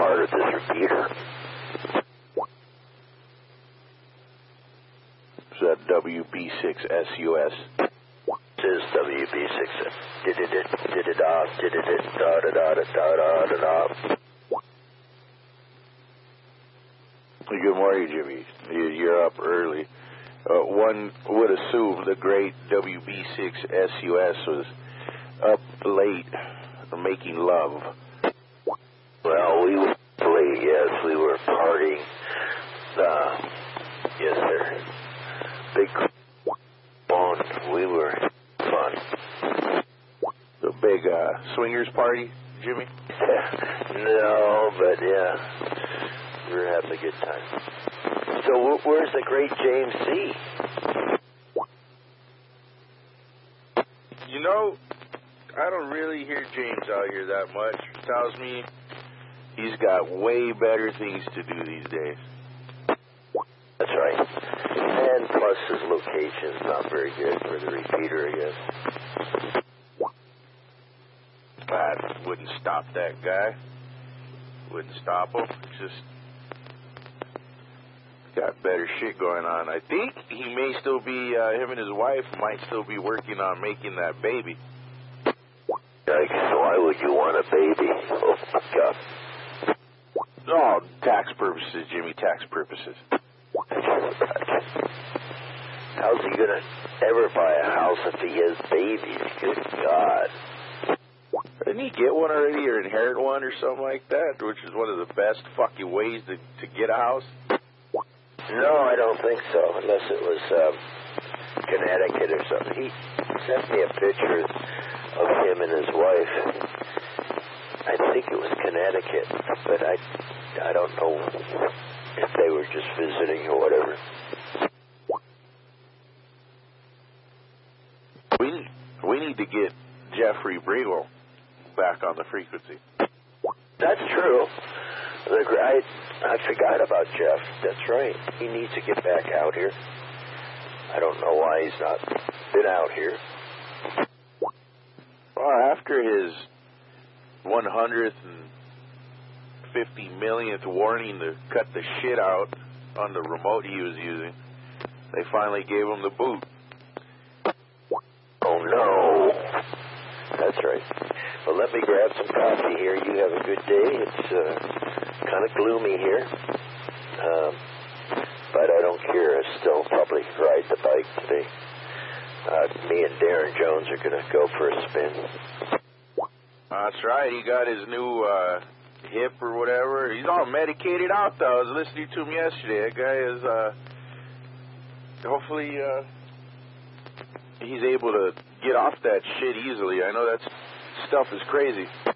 part of this repeater. Is that WB6SUS? This is WB6. Did-it-da-da-da-da-da-da-da-da-da. Good morning, Jimmy. You're up early. One would assume the great WB6SUS was up late making love. Well, we were late, yes. We were partying. Yes, sir. Big phone. We were fun. The big swingers party, Jimmy? No, but yeah. We were having a good time. So where's the great James C? You know, I don't really hear James out here that much. Tells me he's got way better things to do these days. That's right. And plus his location's not very good for the repeater, I guess. That wouldn't stop that guy. Wouldn't stop him. It's just got better shit going on. I think he may still be, him and his wife might still be working on making that baby. Like, why would you want a baby? Oh, my God. Oh, tax purposes, Jimmy, tax purposes. How's he going to ever buy a house if he has babies? Good God. Didn't he get one already or inherit one or something like that, which is one of the best fucking ways to get a house? No, I don't think so, unless it was Connecticut or something. He sent me a picture of him and his wife. I think it was Connecticut, but I don't know if they were just visiting or whatever. We need to get Jeffrey Bregel back on the frequency. That's true. I forgot about Jeff. That's right. He needs to get back out here. I don't know why he's not been out here. Well, after his 150 millionth warning to cut the shit out on the remote he was using, they finally gave him the boot. Oh, no. That's right. Well, let me grab some coffee here. You have a good day. It's kind of gloomy here. But I don't care. I'll still probably ride the bike today. Me and Darren Jones are going to go for a spin. That's right. He got his new hip or whatever. He's all medicated out, though. I was listening to him yesterday. That guy is, hopefully, he's able to get off that shit easily. I know that stuff is crazy.